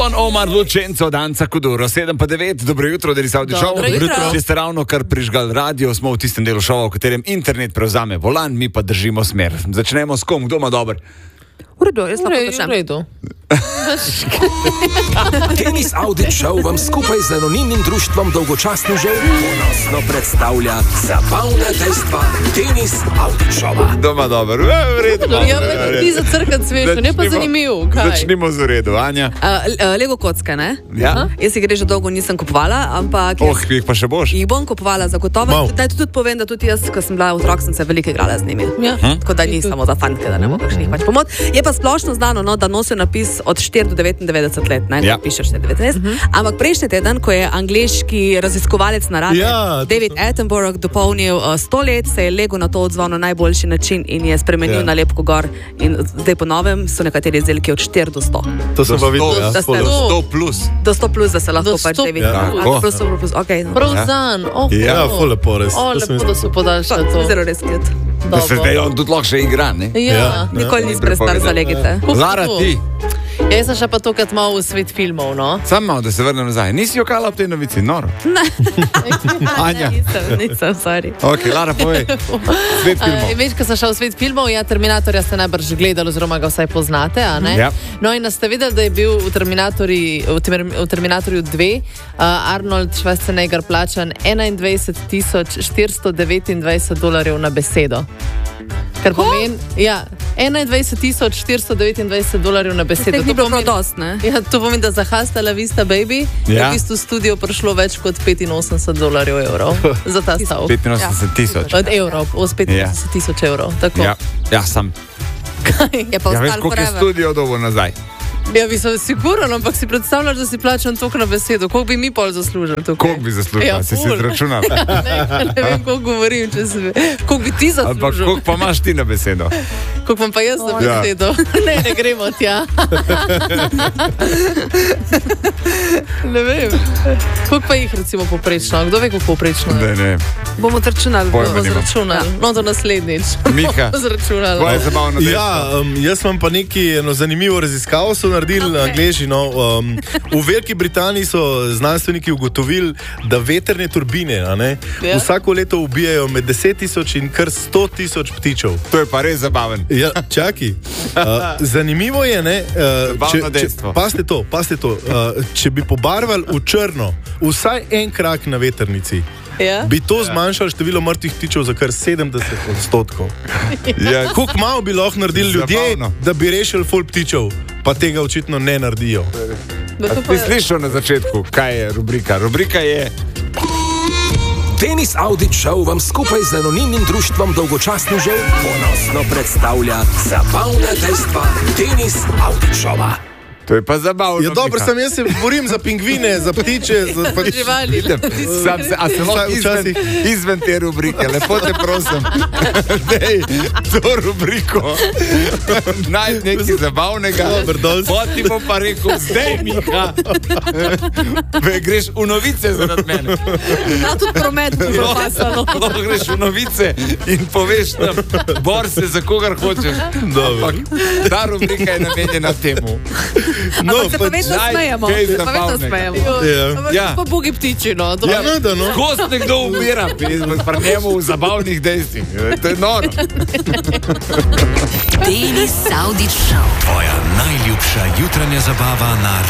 On Omar Lučenco, Danca Kuduro, 7:09, dobro jutro, Denis Audio Show. Če ste ravno kar prižgali radio, smo v tistem delu šova, v katerem internet prevzame volan, mi pa držimo smer. Začnemo s kom, kdo ima dober? V redu, jaz lahko začnem. V redu. Denis Audio Show vam skupaj z anonimnim društvom dolgočasnežev ponosno predstavlja zabavna dejstva Denis Audio Showa. Doma dober, v redu. Ja, ti za crkati smešno, ne pa zanimiv. Začnimo z v redu, Anja. Lego kocke, ne? Ja. Jaz jih že dolgo nisem kupovala, ampak... Jih pa še boš? Jih bom kupovala zagotovo. Daj tudi povem, da tudi jaz, ko sem bila otrok, sem se veliko igrala z njimi. Ja. Tako da ni samo za fantke, da ne bo kakšnih pač pomot. Je pa splošno znano, no, da nosijo napis od 4 do 99 let, ne? Ja. Piše 499. Ampak prejšnji teden, ko je angleški raziskovalec narave David Attenborough dopolnil 100 let, se je Lego na to odzval na najboljši način in je spremenil nalepko gor. In zdaj po novem so nekateri izdelki od 4 do 100. To sem pa videl, ja. 100 plus. Do 100 plus, da se lahko Do pač 100 David. plus. Plus, okay. Prav zan. Ja, ful lepo, res. Lepo, da so podaljšali to. Zelo res kjut. Da se zdaj on tudi lahko še igra, ne? Ja. Nikoli nisi prestar za legite. Lara, ti. Jaz sem še pa tokrat malo v svet filmov, no. Sam malo, da se vrnem nazaj. Nisi jokala ob tej novici, noro? Anja. Nisem, sorry. Ok, Lara, povej. Svet filmov. Veš, ko sem šel v svet filmov, ja, Terminatorja ste najbrž gledali, oziroma ga vsaj poznate, a ne? Ja. No in ste videli, da je bil v Terminatorju 2 Arnold Schwarzenegger plačan $21,429 na besedo. Kar pomeni, ja, $21,429 na besedo. Ni bilo prav dost, ne? Ja, to pomeni, da za Hasta la Vista Baby je v bistvu studio prišlo več kot $85 za ta stavek. 85,000. Od evrov, 85,000 evrov. Tako. Ja, sam. Je pa Ja, veš, ostal koliko je forever. studio dobo nazaj? Ja, bi se sigurno, ampak si predstavljaš, da si plačan toliko na besedo. Koliko bi mi pol zaslužili tukaj? Koliko bi zaslužila? Ja, Si si ful. izračunal? Ne vem, koliko govorim, če se ve. Koliko bi ti Ampak zaslužil? koliko pa imaš ti na besedo? Koliko imam pa jaz za besedo? Ne gremo tja. Ne vem. Koliko pa jih recimo poprečno? Kdo ve, koliko poprečno je? Ne. Bomo zračunali. Pojma Bomo nimam. zračunali. No, do naslednjič. Miha, Zračunali. tvoje zabavno dejstvo. Ja, jaz vam pa eno zanimivo raziskavo so naredili Angleži. No, v Veliki Britaniji so znanstveniki ugotovili, da vetrne turbine vsako leto ubijajo med 10,000 in kar 100,000 ptičev. To je pa res zabaven. Ja, čaki. Zanimivo je, ne, Zabavno dejstvo. Pasite to, če bi pobarvali v črno vsaj en krak na vetrnici, Ja? bi to zmanjšalo število mrtvih ptičev za kar 70%. Ja. Koliko malo bi lahko naredili ljudje, Zabavno. da bi rešili ful ptičev, pa tega očitno ne naredijo. Ti slišal na začetku, kaj je rubrika? Rubrika je... Denis Audio Show vam skupaj z anonimnim društvom dolgočasnežev ponosno predstavlja zabavna dejstva Denis Audio Showa. To je pa zabavno. Ja, dobro, Miha. sem jaz se borim za pingvine, za ptiče, za Živali. A se lahko izven te rubrike, lepo te prosim. Dej, to rubriko najdi nekaj zabavnega. Dober, dol. Poti bom pa rekel, zdaj Miha, greš v novice zaradi mene. Ja, tudi promet bo propasalo. Lahko greš v novice in poveš nam, bor se za kogar hočeš. Ampak ta rubrika je namenjena temu. Ampak se pa vedno smejemo. kaj Se pa vedno zabavnega. smejemo. Ampak Ja. pa bogi ptiči, no. To Ja, da, no. ko se nekdo umira, pri njemu v zabavnih dejstvih. To je noro. Denis Audio Show. Tvoja najljubša jutranja zabava na